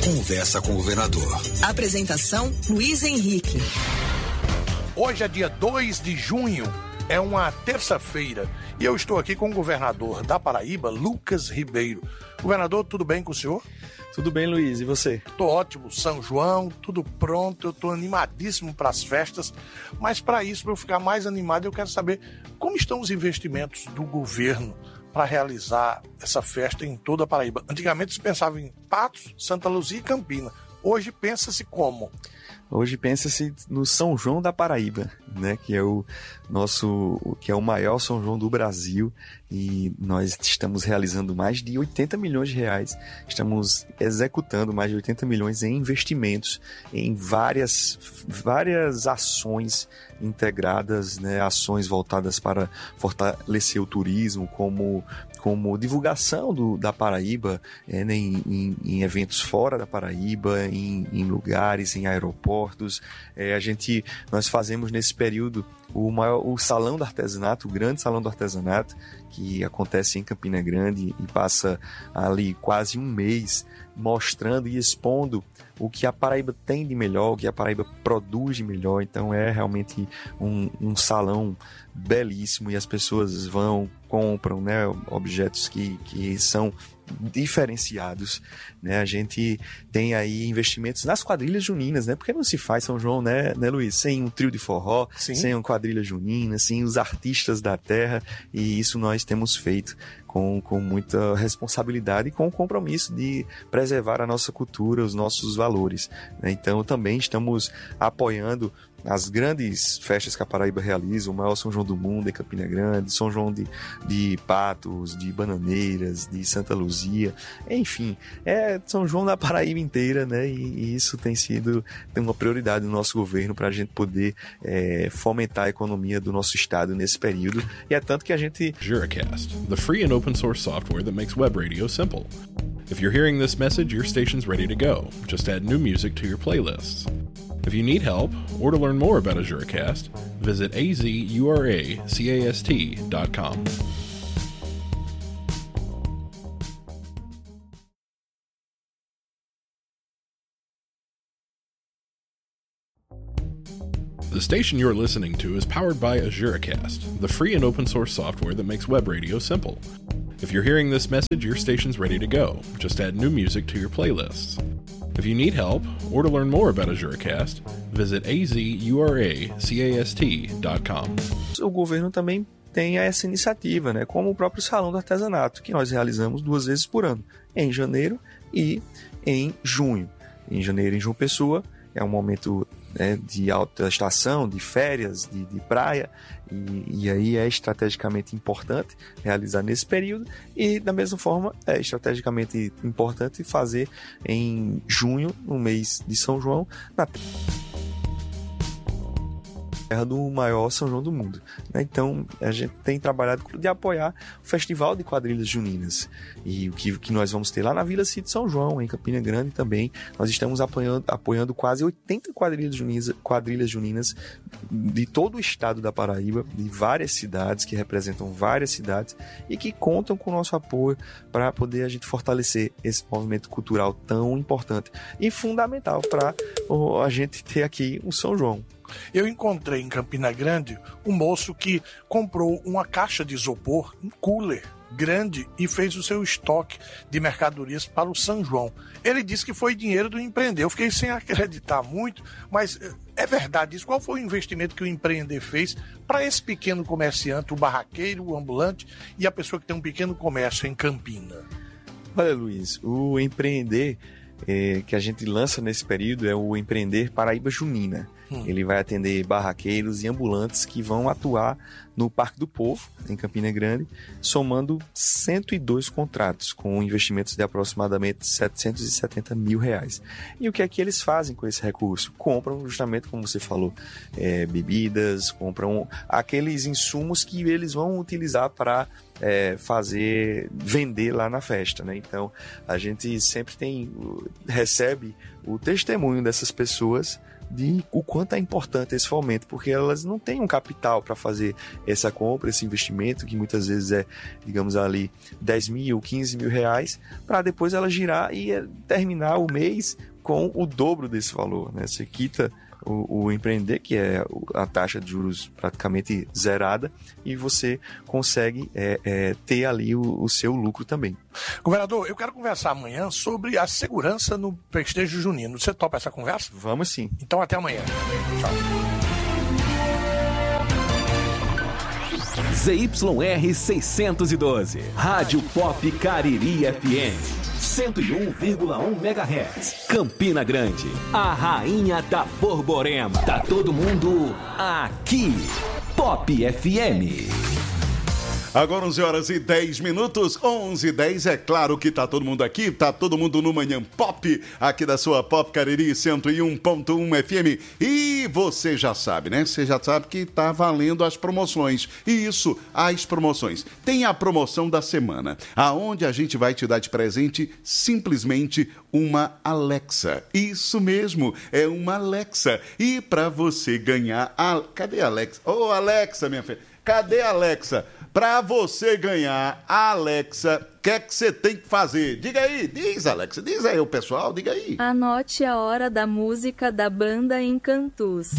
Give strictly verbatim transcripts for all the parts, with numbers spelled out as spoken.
Conversa com o governador. Apresentação, Luiz Henrique. Hoje é dia dois de junho, é uma terça-feira, e eu estou aqui com o governador da Paraíba, Lucas Ribeiro. Governador, tudo bem com o senhor? Tudo bem, Luiz, e você? Tô ótimo, São João, tudo pronto, eu tô animadíssimo para as festas, mas para isso, para eu ficar mais animado, eu quero saber como estão os investimentos do governo para realizar essa festa em toda a Paraíba. Antigamente se pensava em Patos, Santa Luzia e Campina. Hoje pensa-se como? Hoje pensa-se no São João da Paraíba, né, que é o nosso, que é o maior São João do Brasil, e nós estamos realizando mais de oitenta milhões de reais, estamos executando mais de oitenta milhões em investimentos em várias, várias ações integradas, né, ações voltadas para fortalecer o turismo, como, como divulgação do, da Paraíba, é, né, em, em, em eventos fora da Paraíba, em, em lugares, em aeroportos. É, a gente, nós fazemos nesse período o, maior, o Salão do Artesanato, o grande Salão do Artesanato, que acontece em Campina Grande e passa ali quase um mês mostrando e expondo o que a Paraíba tem de melhor, o que a Paraíba produz de melhor. Então é realmente um, um salão belíssimo, e as pessoas vão, compram, né, objetos que, que são diferenciados, né? A gente tem aí investimentos nas quadrilhas juninas, né? Porque não se faz São João, né, né Luiz? Sem um trio de forró, Sim. sem uma quadrilha junina, sem os artistas da terra, e isso nós temos feito com, com muita responsabilidade e com o compromisso de preservar a nossa cultura, os nossos valores, né? Então também estamos apoiando as grandes festas que a Paraíba realiza, o maior São João do mundo em Campina Grande, São João de, de Patos, de Bananeiras, de Santa Luzia, enfim, é São João da Paraíba inteira, né? E, e isso tem sido tem uma prioridade no nosso governo para a gente poder é, fomentar a economia do nosso estado nesse período, e é tanto que a gente... Juracast, the free and open source software that makes web radio simple. If you're hearing this message, your station's ready to go. Just add new music to your playlists. If you need help, or to learn more about AzureCast, visit a z u r a c a s t dot com. The station you're listening to is powered by AzureCast, the free and open source software that makes web radio simple. If you're hearing this message, your station's ready to go. Just add new music to your playlists. If you need help, or to learn more about AzureCast, visit a z u r a c a s t dot com. O governo também tem essa iniciativa, né, como o próprio Salão do Artesanato, que nós realizamos duas vezes por ano, em janeiro e em junho. Em janeiro, em João Pessoa, é um momento, né, de alta estação, de férias, de, de praia, e, e aí é estrategicamente importante realizar nesse período, e da mesma forma é estrategicamente importante fazer em junho, no mês de São João, na terra do maior São João do mundo, né? Então a gente tem trabalhado de apoiar o Festival de Quadrilhas Juninas, e o que, que nós vamos ter lá na Vila City São João, em Campina Grande também. Nós estamos apoiando, apoiando quase oitenta quadrilhas juninas, quadrilhas juninas de todo o estado da Paraíba, de várias cidades, que representam várias cidades e que contam com o nosso apoio para poder a gente fortalecer esse movimento cultural tão importante e fundamental para a gente ter aqui um São João. Eu encontrei em Campina Grande um moço que comprou uma caixa de isopor, um cooler grande, e fez o seu estoque de mercadorias para o São João. Ele disse que foi dinheiro do empreender. Eu fiquei sem acreditar muito, mas é verdade isso? Qual foi o investimento que o empreender fez para esse pequeno comerciante, o barraqueiro, o ambulante e a pessoa que tem um pequeno comércio em Campina? Olha, Luiz, o empreender é, que a gente lança nesse período é o Empreender Paraíba Junina. Hum. Ele vai atender barraqueiros e ambulantes que vão atuar no Parque do Povo, em Campina Grande, somando cento e dois contratos, com investimentos de aproximadamente setecentos e setenta mil reais. E o que é que eles fazem com esse recurso? Compram, justamente como você falou, é, bebidas, compram aqueles insumos que eles vão utilizar para é, fazer, vender lá na festa, né? Então, a gente sempre tem, recebe o testemunho dessas pessoas, de o quanto é importante esse fomento, porque elas não têm um capital para fazer essa compra, esse investimento, que muitas vezes é, digamos ali, dez mil, quinze mil reais, para depois ela girar e terminar o mês com o dobro desse valor, né? Você quita o, o empreender, que é a taxa de juros praticamente zerada, e você consegue é, é, ter ali o, o seu lucro também. Governador, eu quero conversar amanhã sobre a segurança no festejo junino. Você topa essa conversa? Vamos sim. Então até amanhã. Tchau. Z Y R seiscentos e doze, Rádio Pop Cariri F M, cento e um vírgula um megahertz, Campina Grande, a rainha da Borborema. Tá todo mundo aqui. Pop F M. Agora onze horas e dez minutos, onze e dez, é claro que tá todo mundo aqui, tá todo mundo no Manhã Pop, aqui da sua Pop Cariri cento e um ponto um F M. E você já sabe, né? Você já sabe que tá valendo as promoções. E isso, as promoções. Tem a promoção da semana, aonde a gente vai te dar de presente simplesmente uma Alexa. Isso mesmo, é uma Alexa. E para você ganhar... A... Cadê a Alexa? Ô, oh, Alexa, minha filha. Cadê a Alexa? Para você ganhar a Alexa, o que é que você tem que fazer? Diga aí, diz, Alexa, diz aí o pessoal, diga aí. Anote a hora da música da banda Encantus.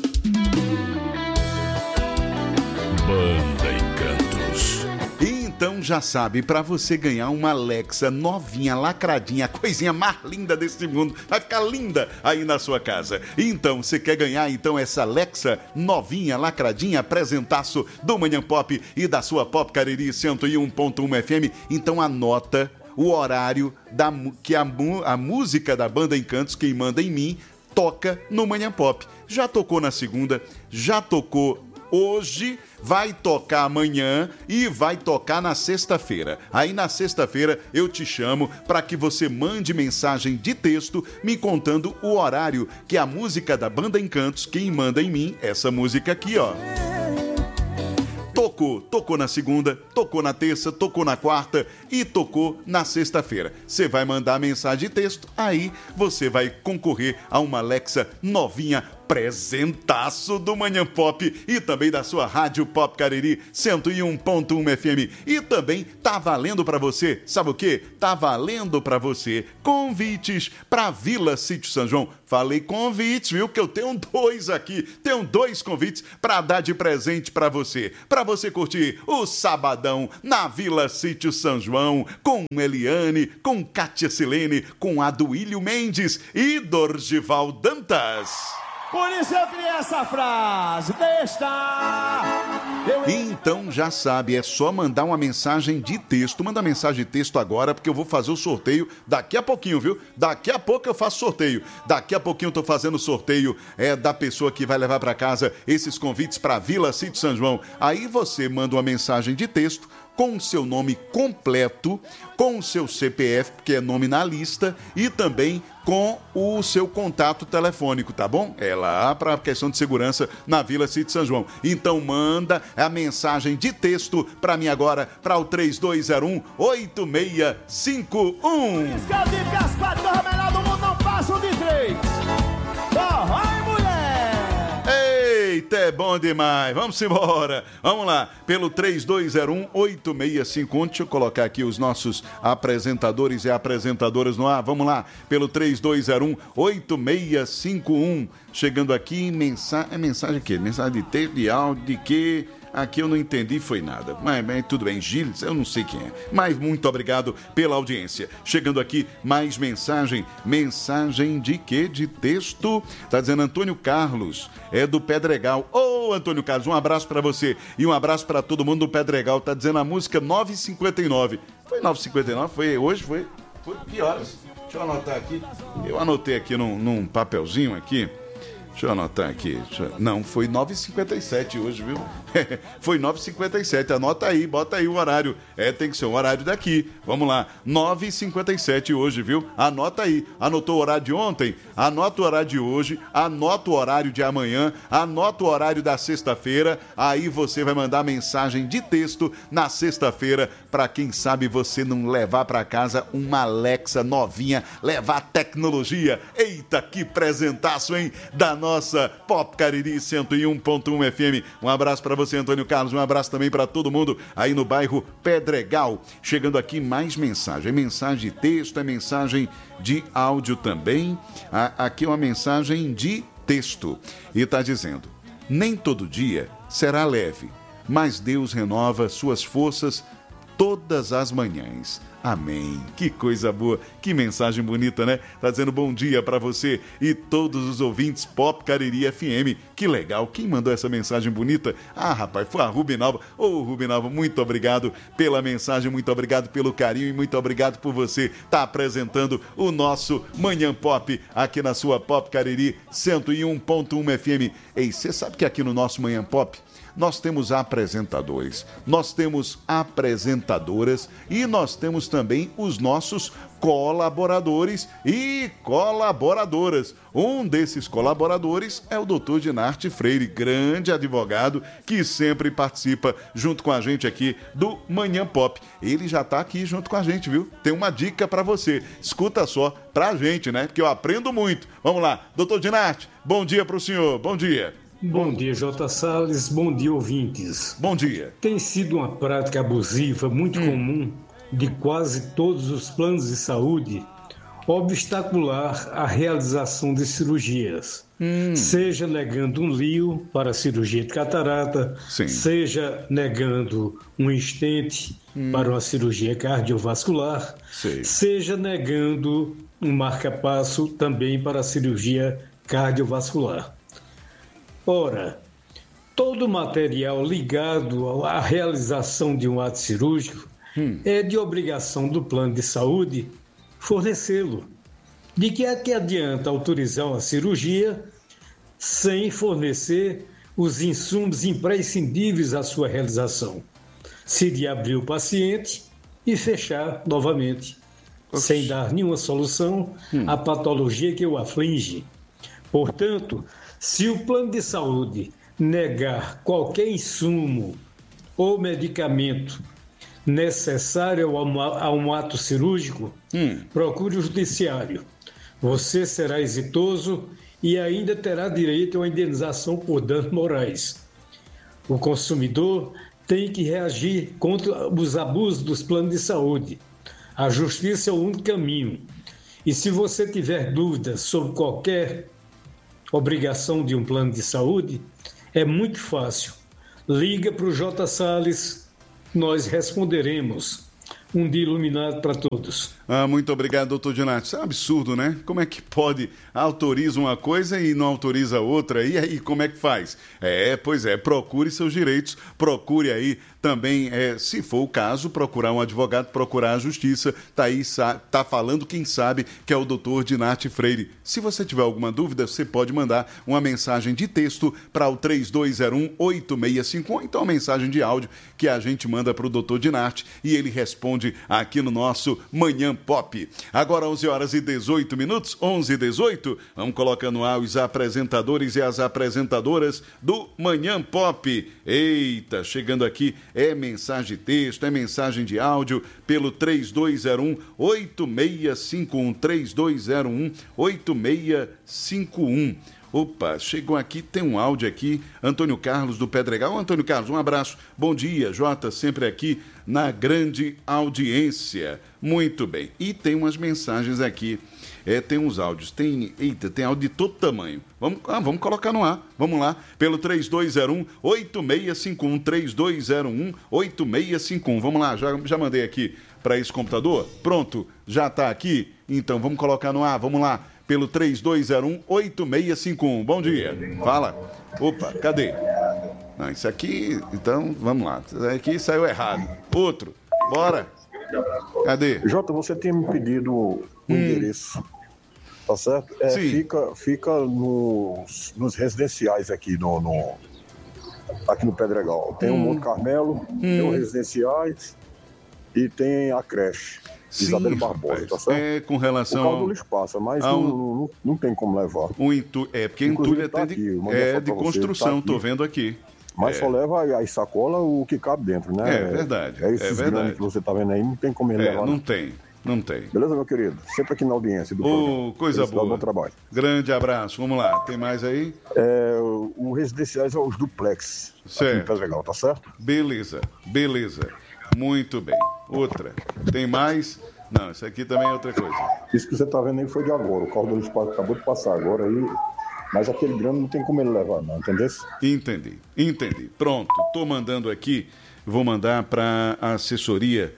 Banda Encantus. Então já sabe, para você ganhar uma Alexa novinha, lacradinha, a coisinha mais linda desse mundo, vai ficar linda aí na sua casa. Então, você quer ganhar então essa Alexa novinha, lacradinha, presentaço do Manhã Pop e da sua Pop Cariri cento e um ponto um F M? Então anota o horário da, que a, a música da banda Encantos, Quem Manda em Mim, toca no Manhã Pop. Já tocou na segunda, já tocou hoje, vai tocar amanhã e vai tocar na sexta-feira. Aí na sexta-feira eu te chamo para que você mande mensagem de texto me contando o horário que a música da banda Encantos, Quem Manda em Mim, essa música aqui, ó, tocou, tocou na segunda, tocou na terça, tocou na quarta e tocou na sexta-feira. Você vai mandar a mensagem de texto, aí você vai concorrer a uma Alexa novinha, presentaço do Manhã Pop e também da sua Rádio Pop Cariri cento e um ponto um F M. E também tá valendo para você, sabe o quê? Tá valendo para você convites para Vila Sítio São João. Falei convites, viu? Que eu tenho dois aqui, tenho dois convites para dar de presente para você, para você curtir o sabadão na Vila Sítio São João com Eliane, com Kátia Silene, com Aduílio Mendes e Dorgival Dantas. Por isso eu criei essa frase, deixa... Eu... Então já sabe, é só mandar uma mensagem de texto. Manda mensagem de texto agora, porque eu vou fazer o sorteio daqui a pouquinho, viu? Daqui a pouco eu faço sorteio. Daqui a pouquinho eu tô fazendo o sorteio é, da pessoa que vai levar para casa esses convites para Vila Sítio São João. Aí você manda uma mensagem de texto com o seu nome completo, com o seu C P F, que é nome na lista, e também com o seu contato telefônico, tá bom? É lá para questão de segurança na Vila Sítio São João. Então manda a mensagem de texto para mim agora, para o três dois zero um, oito seis cinco um. Diz que eu digo que as quatro torres melhores do mundo não passam de três. Vai, mulher! Eita, é bom demais. Vamos embora. Vamos lá. Pelo três dois zero um, oito seis cinco um. Deixa eu colocar aqui os nossos apresentadores e apresentadoras no ar. Vamos lá. Pelo três dois zero um, oito seis cinco um. Chegando aqui, mensagem... É mensagem de quê? Mensagem de texto, de áudio, de quê? Aqui eu não entendi, foi nada. Mas, mas tudo bem, Gilles, eu não sei quem é. Mas muito obrigado pela audiência. Chegando aqui, mais mensagem. Mensagem de quê? De texto. Tá dizendo Antônio Carlos, é do Pedregal. Ô, oh, Antônio Carlos, um abraço pra você. E um abraço pra todo mundo do Pedregal. Tá dizendo a música nove e cinquenta e nove. Foi nove e cinquenta e nove? Foi hoje? Foi? Foi que horas? Deixa eu anotar aqui. Eu anotei aqui num, num papelzinho aqui. Deixa eu anotar aqui. Deixa eu... Não, foi nove e cinquenta e sete hoje, viu? Foi nove e cinquenta e sete. Anota aí, bota aí o horário. É, tem que ser o horário daqui. Vamos lá. nove e cinquenta e sete hoje, viu? Anota aí. Anotou o horário de ontem? Anota o horário de hoje. Anota o horário de amanhã. Anota o horário da sexta-feira. Aí você vai mandar mensagem de texto na sexta-feira para quem sabe você não levar para casa uma Alexa novinha, levar tecnologia. Eita, que presentaço, hein? Da nossa Pop Cariri cento e um ponto um F M. Um abraço para você, Antônio Carlos. Um abraço também para todo mundo aí no bairro Pedregal. Chegando aqui mais mensagem. É mensagem de texto, é mensagem de áudio também. Ah, aqui é uma mensagem de texto. E está dizendo: nem todo dia será leve, mas Deus renova suas forças todas as manhãs. Amém. Que coisa boa, que mensagem bonita, né? Tá dizendo bom dia para você e todos os ouvintes Pop Cariri F M. Que legal, quem mandou essa mensagem bonita? Ah, rapaz, foi a Rubinalva. Ô, oh, Rubinalva, muito obrigado pela mensagem, muito obrigado pelo carinho e muito obrigado por você estar tá apresentando o nosso Manhã Pop aqui na sua Pop Cariri cento e um ponto um F M. Ei, você sabe que aqui no nosso Manhã Pop nós temos apresentadores, nós temos apresentadoras e nós temos também os nossos colaboradores e colaboradoras. Um desses colaboradores é o doutor Dinarte Freire, grande advogado que sempre participa junto com a gente aqui do Manhã Pop. Ele já está aqui junto com a gente, viu? Tem uma dica para você. Escuta só pra gente, né? Porque eu aprendo muito. Vamos lá, doutor Dinarte, bom dia para o senhor, bom dia. Bom dia, J. Salles. Bom dia, ouvintes. Bom dia. Tem sido uma prática abusiva muito hum. comum de quase todos os planos de saúde obstacular a realização de cirurgias. Hum. Seja negando um L I O para a cirurgia de catarata, Sim. seja negando um estente hum. para uma cirurgia cardiovascular, Sim. seja negando um marca-passo também para a cirurgia cardiovascular. Ora, todo material ligado à realização de um ato cirúrgico hum. é de obrigação do plano de saúde fornecê-lo. De que é que adianta autorizar uma cirurgia sem fornecer os insumos imprescindíveis à sua realização? Seria abrir o paciente e fechar novamente, Oxi. sem dar nenhuma solução hum. à patologia que o aflige. Portanto, se o plano de saúde negar qualquer insumo ou medicamento necessário a um ato cirúrgico, hum. procure o judiciário. Você será exitoso e ainda terá direito a uma indenização por danos morais. O consumidor tem que reagir contra os abusos dos planos de saúde. A justiça é o único caminho. E se você tiver dúvidas sobre qualquer obrigação de um plano de saúde, é muito fácil. Liga para o J. Salles, nós responderemos. Um dia iluminado para todos. Ah, muito obrigado, doutor Dinarte. Isso é um absurdo, né? Como é que pode? Autoriza uma coisa e não autoriza outra? E aí, como é que faz? É, pois é, procure seus direitos, procure aí também, é, se for o caso, procurar um advogado, procurar a justiça. Tá aí, tá falando quem sabe, que é o doutor Dinarte Freire. Se você tiver alguma dúvida, você pode mandar uma mensagem de texto para o três dois zero um, oito seis cinco um, ou então uma mensagem de áudio que a gente manda para o doutor Dinarte e ele responde aqui no nosso Manhã Pop. Agora onze horas e dezoito minutos, onze e dezoito, vamos colocar no ar os apresentadores e as apresentadoras do Manhã Pop. Eita, chegando aqui é mensagem de texto, é mensagem de áudio pelo três dois zero um, oito seis cinco um, três dois zero um, oito seis cinco um. Opa, chegou aqui, tem um áudio aqui, Antônio Carlos do Pedregal. Antônio Carlos, um abraço, bom dia, Jota, sempre aqui na grande audiência. Muito bem, e tem umas mensagens aqui, é, tem uns áudios, tem, eita, tem áudio de todo tamanho. Vamos, ah, vamos colocar no ar, vamos lá, pelo três dois zero um, oito seis cinco um, três dois zero um, oito seis cinco um. Vamos lá, já, já mandei aqui para esse computador, pronto, já está aqui, então vamos colocar no ar, vamos lá. Pelo três dois zero um, oito seis cinco um. Bom dia. Fala. Opa, cadê? Não, isso aqui, então, vamos lá. Isso aqui saiu errado. Outro. Bora. Cadê? Jota, você tinha me pedido o hum. endereço tá certo? É, Sim. fica fica nos, nos residenciais aqui no, no, aqui no Pedregal. Tem hum. o Monte Carmelo, hum. tem os residenciais e tem a creche. Sim, Isabel Barbosa, tá certo? É com relação. O carro do lixo passa, mas ao... não, não, não tem como levar. O intu... É, porque Inclusive, entulho tá é de, aqui, é de construção, tá tô vendo aqui. Mas é. só leva a sacola o que cabe dentro, né? É verdade. É esses é verdade. grandes que você tá vendo aí, não tem como ele é, levar. Não não tem, não tem. Beleza, meu querido? Sempre aqui na audiência do oh, programa. Coisa boa. Bom trabalho. Grande abraço. Vamos lá. Tem mais aí? É, o residenciais é os duplex. Certo. Aqui no Legal, tá certo? Beleza, beleza. Muito bem. Outra. Tem mais? Não, isso aqui também é outra coisa. Isso que você tá vendo aí foi de agora. O carro do lixo acabou de passar agora aí. Mas aquele grande não tem como ele levar, não, entendeu? Entendi, entendi. Pronto, estou mandando aqui, vou mandar para a assessoria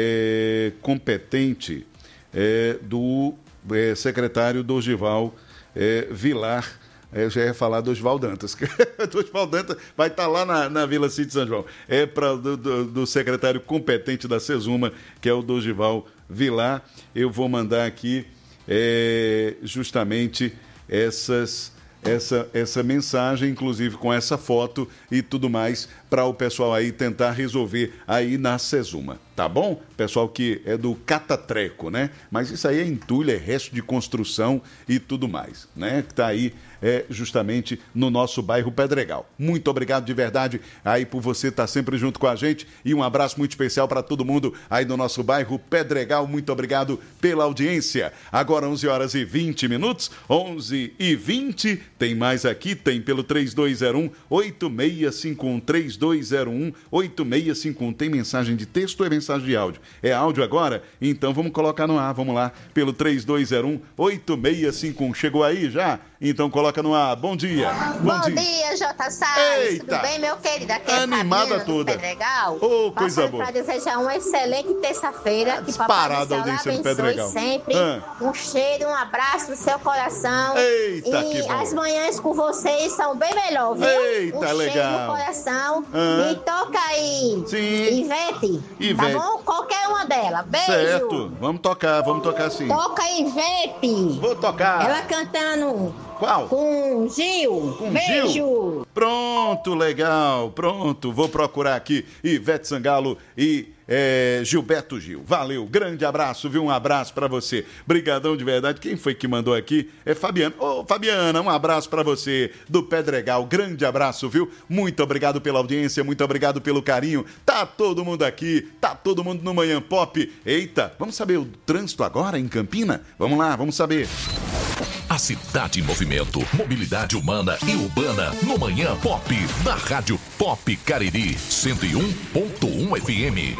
é, competente é, do é, secretário Dorival é, Vilar. Eu já ia falar do Oswaldo Dantas. do Oswaldo Dantas vai estar lá na, na Vila City São João. É para do, do, do secretário competente da Sesuma, que é o Dorival Vilar. Eu vou mandar aqui é, justamente essas... Essa, essa mensagem, inclusive com essa foto e tudo mais, para o pessoal aí tentar resolver aí na Sesuma, tá bom? Pessoal que é do catatreco, né? Mas isso aí é entulho, é resto de construção e tudo mais, né? Que tá aí é, justamente no nosso bairro Pedregal. Muito obrigado de verdade aí por você estar sempre junto com a gente e um abraço muito especial para todo mundo aí no nosso bairro Pedregal. Muito obrigado pela audiência. Agora onze horas e vinte minutos, onze e vinte. Tem mais aqui, tem pelo três dois zero um, oito seis cinco um, três dois zero um, oito seis cinco um. Tem mensagem de texto ou é mensagem de áudio? É áudio agora? Então vamos colocar no ar, vamos lá, pelo três dois zero um, oito seis cinco um. Chegou aí já? Então coloca no ar. Bom dia. Bom, Bom dia, dia J. Salles. Tudo bem, meu querido? Aqui é animada toda. Pedregal. Ô, oh, coisa boa. Para desejar uma excelente terça-feira. Que Papai do céu lá abençoe sempre. Ah. Um cheiro, um abraço no seu coração. Eita, e que bom. As manhãs com vocês são bem melhor, viu? Eita, um legal. cheiro no coração. Ah. E toca aí. Sim. Ivete. Ivete. Tá bom? Qualquer uma delas. Beijo. Certo. Vamos tocar, vamos tocar sim. Toca Ivete. Vou tocar. Ela cantando... Qual? Com Gil. Com Beijo. Gil. Pronto, legal. Pronto. Vou procurar aqui Ivete Sangalo e é, Gilberto Gil. Valeu. Grande abraço, viu? Um abraço pra você. Brigadão de verdade. Quem foi que mandou aqui? É Fabiana. Ô, Fabiana, um abraço pra você do Pedregal. Grande abraço, viu? Muito obrigado pela audiência. Muito obrigado pelo carinho. Tá todo mundo aqui. Tá todo mundo no Manhã Pop. Eita, vamos saber o trânsito agora em Campina? Vamos lá, vamos saber. A cidade em movimento, mobilidade humana e urbana no Manhã Pop, da Rádio Pop Cariri, cento e um ponto um F M.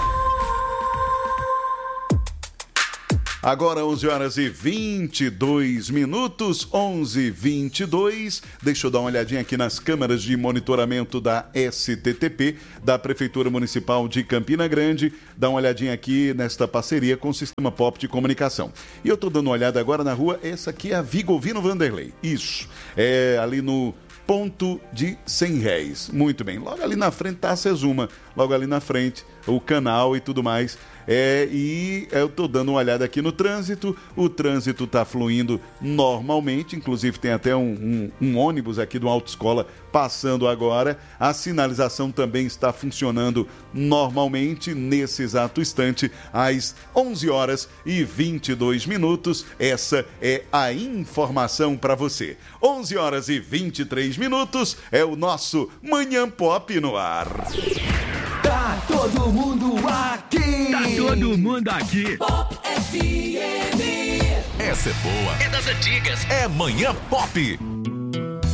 Agora onze horas e vinte e dois minutos, onze e vinte e dois. Deixa eu dar uma olhadinha aqui nas câmeras de monitoramento da S T T P, da Prefeitura Municipal de Campina Grande. Dá uma olhadinha aqui nesta parceria com o Sistema Pop de Comunicação. E eu estou dando uma olhada agora na rua, essa aqui é a Vigovino Vanderlei. Isso, é ali no ponto de cem réis. Muito bem, logo ali na frente está a Sesuma, logo ali na frente, o canal e tudo mais. É, e eu estou dando uma olhada aqui no trânsito, o trânsito está fluindo normalmente, inclusive tem até um, um, um ônibus aqui do Autoescola passando agora, a sinalização também está funcionando normalmente nesse exato instante, às onze horas e vinte e dois minutos, essa é a informação para você. onze horas e vinte e três minutos, é o nosso Manhã Pop no ar. Tá todo mundo aqui! Tá todo mundo aqui! Pop F M. Essa é boa. É das antigas. É Manhã Pop.